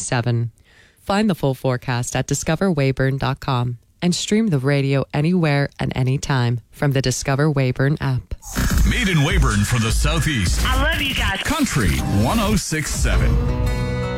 2027. Find the full forecast at discoverweyburn.com and stream the radio anywhere and anytime from the Discover Weyburn app. Made in Weyburn for the Southeast. I love you guys. Country 106.7.